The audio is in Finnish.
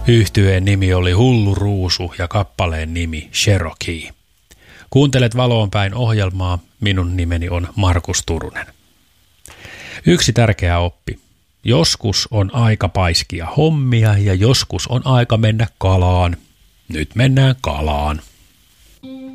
Yhtyeen nimi oli Hullu Ruusu ja kappaleen nimi Cherokee. Kuuntelet Valoon päin ohjelmaa. Minun nimeni on Markus Turunen. Yksi tärkeä oppi. Joskus on aika paiskia hommia ja joskus on aika mennä kalaan. Nyt mennään kalaan.